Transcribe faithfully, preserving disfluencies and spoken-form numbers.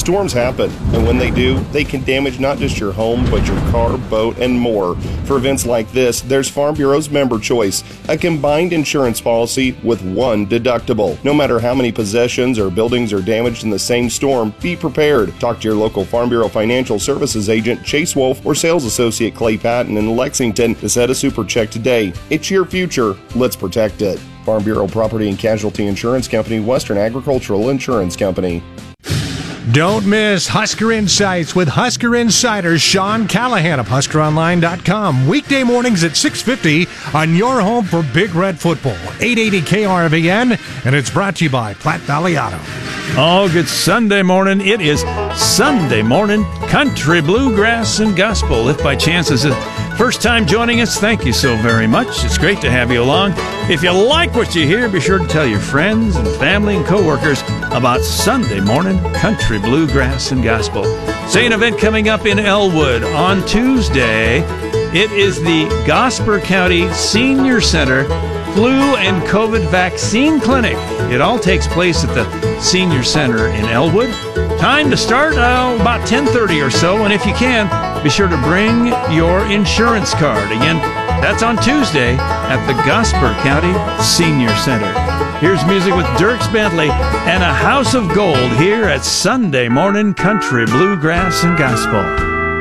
Storms happen, and when they do, they can damage not just your home, but your car, boat, and more. For events like this, there's Farm Bureau's Member Choice, a combined insurance policy with one deductible. No matter how many possessions or buildings are damaged in the same storm, be prepared. Talk to your local Farm Bureau Financial Services agent, Chase Wolf, or sales associate Clay Patton in Lexington to set a super check today. It's your future. Let's protect it. Farm Bureau Property and Casualty Insurance Company, Western Agricultural Insurance Company. Don't miss Husker Insights with Husker Insider Sean Callahan of Husker Online dot com. Weekday mornings at six fifty on your home for Big Red Football. eight eighty K R V N, and it's brought to you by Platte Valley Auto. Oh, good Sunday morning. It is Sunday morning country, bluegrass, and gospel. If by chance is the first time joining us, thank you so very much. It's great to have you along. If you like what you hear, be sure to tell your friends and family and coworkers about Sunday morning country, bluegrass, and gospel. Say an event coming up in Elwood on Tuesday. It is the Gosper County Senior Center Flu and COVID Vaccine Clinic. It all takes place at the Senior Center in Elwood. Time to start uh, about ten thirty or so, and if you can, be sure to bring your insurance card. Again, that's on Tuesday at the Gosper County Senior Center. Here's music with Dierks Bentley and A House of Gold here at Sunday Morning Country, Bluegrass, and Gospel.